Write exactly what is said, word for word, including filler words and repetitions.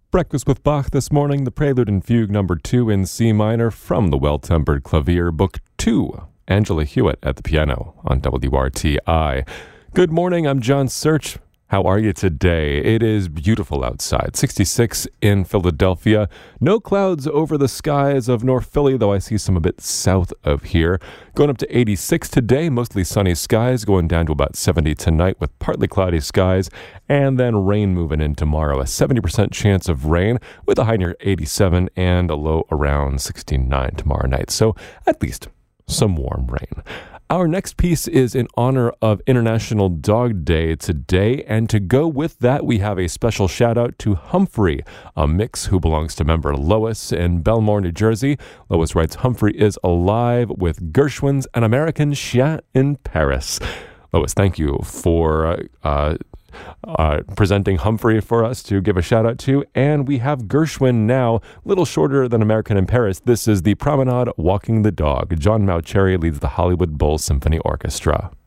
Breakfast with Bach this morning, the Prelude and Fugue number two in C minor from the Well-Tempered Clavier, Book two. Angela Hewitt at the piano on W R T I. Good morning, I'm John Search. How are you today? It is beautiful outside. sixty-six in Philadelphia. No clouds over the skies of North Philly, though I see some a bit south of here. Going up to eighty-six today, mostly sunny skies, going down to about seventy tonight with partly cloudy skies, and then rain moving in tomorrow. A seventy percent chance of rain with a high near eighty-seven and a low around sixty-nine tomorrow night. So at least some warm rain. Our next piece is in honor of International Dog Day today, and to go with that, we have a special shout-out to Humphrey, a mix who belongs to member Lois in Belmore, New Jersey. Lois writes, Humphrey is alive with Gershwin's An American Chien in Paris. Lois, thank you for uh, uh, presenting Humphrey for us to give a shout-out to, and we have Gershwin now, a little shorter than American in Paris. This is the Promenade Walking the Dog. John Mauceri leads the Hollywood Bowl Symphony Orchestra.